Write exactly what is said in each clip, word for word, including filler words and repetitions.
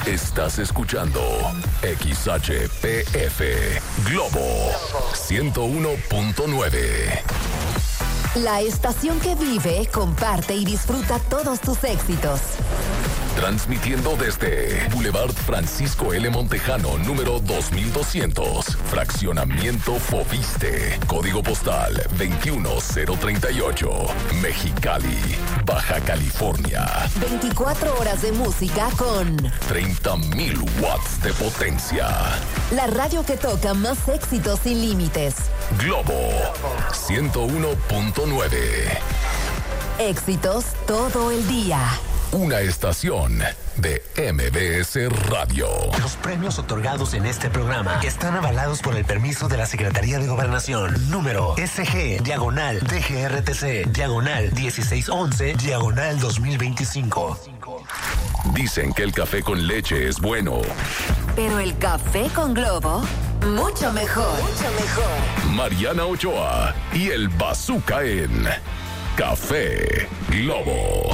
Estás escuchando X H P F Globo ciento uno punto nueve. La estación que vive, comparte y disfruta todos tus éxitos. Transmitiendo desde Boulevard Francisco L. Montejano, número dos mil doscientos, Fraccionamiento Fobiste, Código Postal veintiuno cero treinta y ocho, Mexicali, Baja California. veinticuatro horas de música con treinta mil watts de potencia. la radio que toca más éxitos sin límites. Globo ciento uno punto nueve. Éxitos todo el día. Una estación de M B S Radio. Los premios otorgados en este programa están avalados por el permiso de la Secretaría de Gobernación. Número S G, diagonal, D G R T C, diagonal, dieciséis once, diagonal dos mil veinticinco. Dicen que el café con leche es bueno. Pero el café con Globo, mucho mejor. Mucho mejor. Mariana Ochoa y el Bazooka en Café Globo.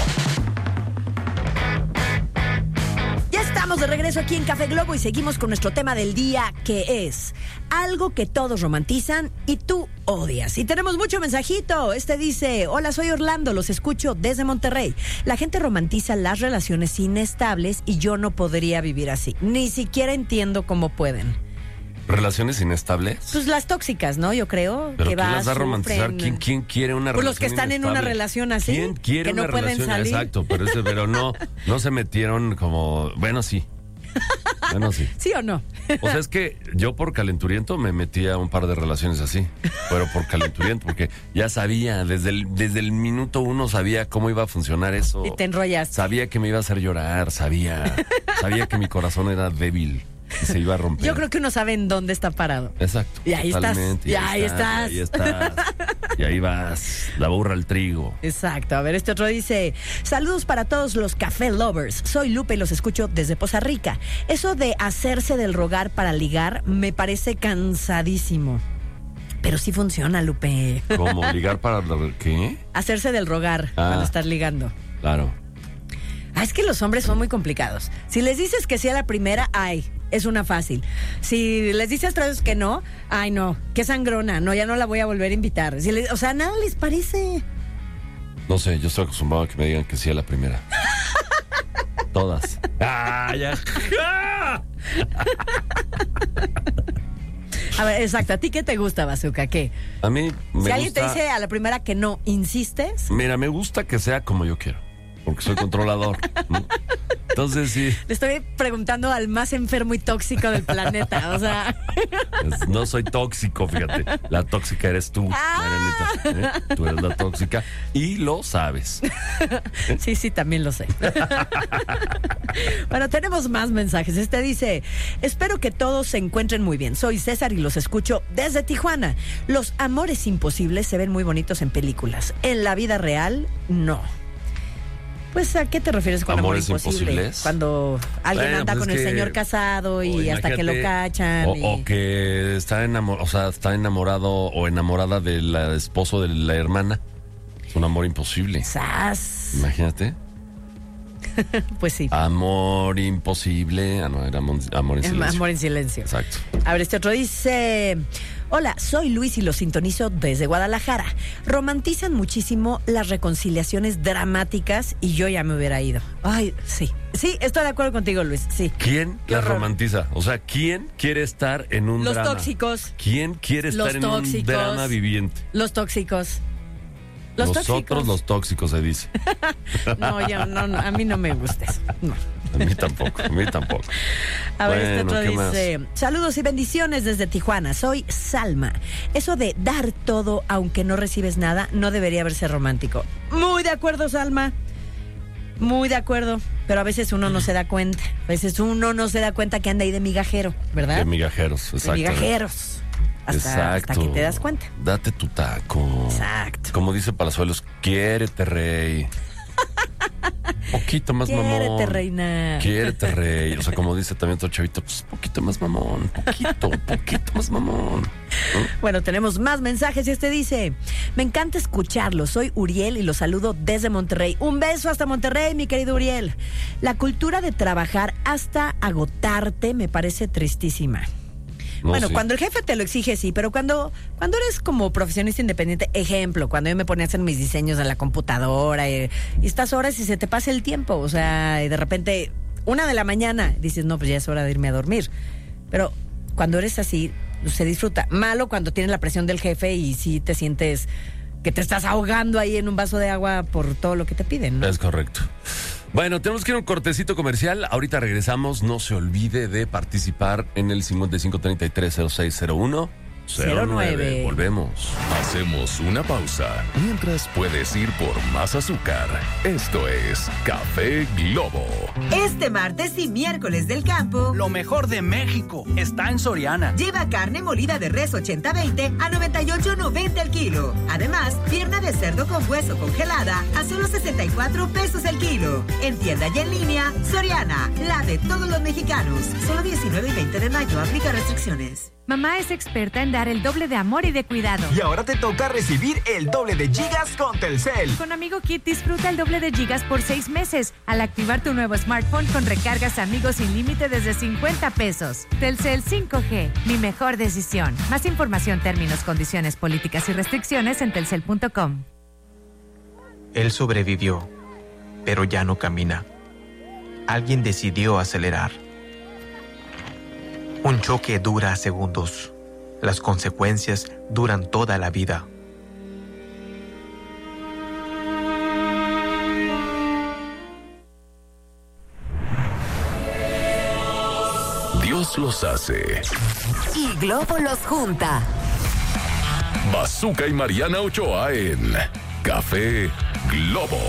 Estamos de regreso aquí en Café Globo y seguimos con nuestro tema del día, que es algo que todos romantizan y tú odias. Y tenemos mucho mensajito. Este dice: hola, soy Orlando, los escucho desde Monterrey. La gente romantiza las relaciones inestables y yo no podría vivir así. Ni siquiera entiendo cómo pueden. ¿Relaciones inestables? Pues las tóxicas, ¿no? Yo creo. ¿Pero que quién va, las va a romantizar? sufren. ¿Quién, quién quiere una Pues relación los que están inestable? en una relación así. ¿Quién quiere que no una pueden relación? salir. Exacto, pero, ese, pero no, no se metieron como... Bueno, sí. Bueno, sí. ¿Sí o no? O sea, es que yo por calenturiento me metí a un par de relaciones así. Pero por calenturiento, porque ya sabía, desde el, desde el minuto uno sabía cómo iba a funcionar eso. Y te enrollaste. Sabía que me iba a hacer llorar, sabía, sabía que mi corazón era débil y se iba a romper. Yo creo que uno sabe en dónde está parado. Exacto. Y ahí totalmente, estás. Y ahí estás. Y ahí estás. Y ahí vas. La burra al trigo. Exacto. A ver, este otro dice: saludos para todos los café lovers. Soy Lupe y los escucho desde Poza Rica. Eso de hacerse del rogar para ligar me parece cansadísimo. Pero sí funciona, Lupe. ¿Cómo? ¿Ligar para qué? Hacerse del rogar Ah. cuando estás ligando. Claro. Ah, es que los hombres son muy complicados. Si les dices que sí a la primera, ay, es una fácil. Si les dices tres veces que no, ay, no, qué sangrona, no, ya no la voy a volver a invitar. Si les, o sea, nada les parece. No sé, yo estoy acostumbrado a que me digan que sí a la primera. Todas. ¡Ah, ya! A ver, exacto, ¿a ti qué te gusta, Bazooka? ¿Qué? A mí me Si alguien te gusta- dice a la primera que no, ¿insistes? Mira, me gusta que sea como yo quiero, porque soy controlador, ¿no? Entonces sí, Le estoy preguntando al más enfermo y tóxico del planeta, o sea... es- no soy tóxico, fíjate. La tóxica eres tú, Ah. Marianita, ¿eh? Tú eres la tóxica y lo sabes. Sí, sí, también lo sé. Bueno, tenemos más mensajes. Este dice: espero que todos se encuentren muy bien. Soy César y los escucho desde Tijuana. Los amores imposibles se ven muy bonitos en películas. En la vida real, no. Pues, ¿a qué te refieres con amor ¿Amores imposible? imposibles? Cuando alguien Bueno, anda pues con es el que- señor casado y o hasta que lo imagínate, cachan. O, y... o que está enamorado, o sea, está enamorado o enamorada del esposo de la hermana. Es un amor imposible. ¡Sas! Imagínate. Pues sí. Amor imposible. Ah, no, era amor, amor en silencio. Amor en silencio. Exacto. A ver, este otro dice: hola, soy Luis y los sintonizo desde Guadalajara. Romantizan muchísimo las reconciliaciones dramáticas y yo ya me hubiera ido. Ay, sí. Sí, estoy de acuerdo contigo, Luis. Sí. ¿Quién Qué las horror. romantiza? O sea, ¿quién quiere estar en un Los drama? tóxicos. ¿Quién quiere Los estar en un tóxicos. drama viviente? Los tóxicos. Los Nosotros tóxicos. los tóxicos, se dice. No, ya, no, no, a mí no me gusta eso. No. A mí tampoco, a mí tampoco. A ver, este Bueno, otro ¿qué más? dice: saludos y bendiciones desde Tijuana, soy Salma. Eso de dar todo aunque no recibes nada no debería verse romántico. Muy de acuerdo, Salma. Muy de acuerdo. Pero a veces uno no se da cuenta. A veces uno no se da cuenta que anda ahí de migajero, ¿verdad? De migajeros, De exacto. migajeros. Hasta, Exacto. hasta que te das cuenta. Date tu taco. Exacto. Como dice Palazuelos, quiérete, rey. Poquito más mamón. Quiérete, reina. Quiérete, rey. O sea, como dice también otro chavito, pues poquito más mamón, poquito, poquito más mamón. ¿No? Bueno, tenemos más mensajes y este dice: me encanta escucharlo, soy Uriel y lo saludo desde Monterrey. Un beso hasta Monterrey, mi querido Uriel. La cultura de trabajar hasta agotarte me parece tristísima. No, bueno, sí. cuando el jefe te lo exige, sí, pero cuando, cuando eres como profesionista independiente, ejemplo, cuando yo me ponía a hacer mis diseños en la computadora y, y estas horas y se te pasa el tiempo, o sea, y de repente, una de la mañana, dices, no, pues ya es hora de irme a dormir. Pero cuando eres así, se disfruta. Malo cuando tienes la presión del jefe y sí te sientes que te estás ahogando ahí en un vaso de agua por todo lo que te piden, ¿no? Es correcto. Bueno, tenemos que ir a un cortecito comercial. Ahorita regresamos. No se olvide de participar en el cincuenta y cinco treinta y tres cero seis cero uno cero nueve. Volvemos. Hacemos una pausa mientras puedes ir por más azúcar. Esto es Café Globo. Este martes y miércoles del campo, Lo mejor de México está en Soriana. lleva carne molida de res ochenta veinte a noventa y ocho noventa el kilo. Además, pierna de cerdo con hueso congelada a solo sesenta y cuatro pesos el kilo. En tienda y en línea, Soriana, la de todos los mexicanos. Solo diecinueve y veinte de mayo, aplica restricciones. Mamá es experta en dar el doble de amor y de cuidado. Y ahora te toca recibir el doble de gigas con Telcel. Con Amigo Kit disfruta el doble de gigas por seis meses al activar tu nuevo smartphone con recargas amigos sin límite desde cincuenta pesos. Telcel cinco G, mi mejor decisión. Más información, términos, condiciones, políticas y restricciones en telcel punto com. Él sobrevivió, pero ya no camina. Alguien decidió acelerar. Un choque dura segundos. Las consecuencias duran toda la vida. Dios los hace. Y Globo los junta. Bazooka y Mariana Ochoa en Café Globo.